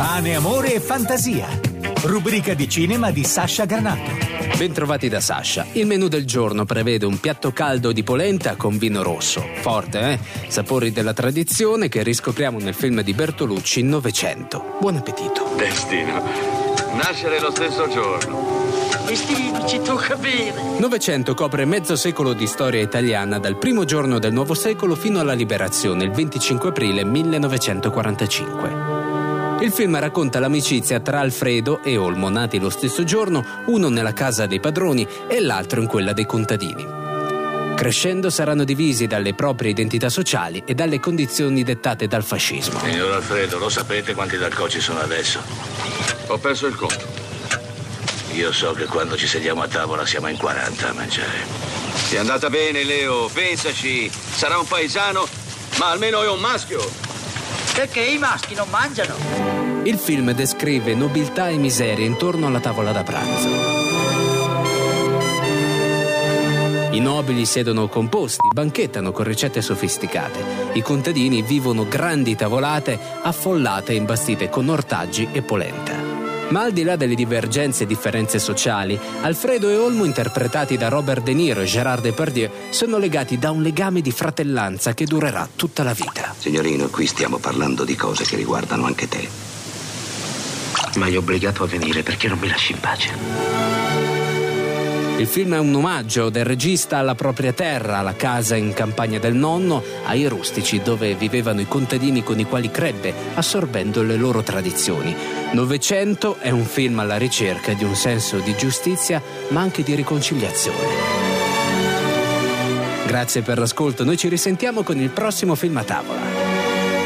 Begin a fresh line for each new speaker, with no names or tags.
Pane, amore e fantasia. Rubrica di cinema di Sasha Granato.
Bentrovati da Sasha. Il menù del giorno prevede un piatto caldo di polenta con vino rosso. Forte, Sapori della tradizione che riscopriamo nel film di Bertolucci, Novecento. Buon appetito.
Destino. Nascere lo stesso giorno.
Destino, ci tocca bene.
Novecento copre mezzo secolo di storia italiana, dal primo giorno del nuovo secolo fino alla liberazione, il 25 aprile 1945. Il film racconta l'amicizia tra Alfredo e Olmo, nati lo stesso giorno, uno nella casa dei padroni e l'altro in quella dei contadini. Crescendo saranno divisi dalle proprie identità sociali e dalle condizioni dettate dal fascismo.
Signor Alfredo, lo sapete quanti Dalco ci sono adesso? Ho perso il conto. Io so che quando ci sediamo a tavola siamo in 40 a mangiare. Ti è andata bene, Leo, pensaci. Sarà un paesano, ma almeno è un maschio.
Perché i maschi non mangiano?
Il film descrive nobiltà e miseria intorno alla tavola da pranzo. I nobili siedono composti, banchettano con ricette sofisticate. I contadini vivono grandi tavolate affollate e imbastite con ortaggi e polenta. Ma al di là delle divergenze e differenze sociali, Alfredo e Olmo, interpretati da Robert De Niro e Gérard Depardieu, sono legati da un legame di fratellanza che durerà tutta la vita.
Signorino, qui stiamo parlando di cose che riguardano anche te.
Ma io obbligato a venire perché non mi lasci in pace.
Il film è un omaggio del regista alla propria terra, alla casa in campagna del nonno, ai rustici dove vivevano i contadini con i quali crebbe, assorbendo le loro tradizioni. Novecento è un film alla ricerca di un senso di giustizia, ma anche di riconciliazione. Grazie per l'ascolto, noi ci risentiamo con il prossimo film a tavola.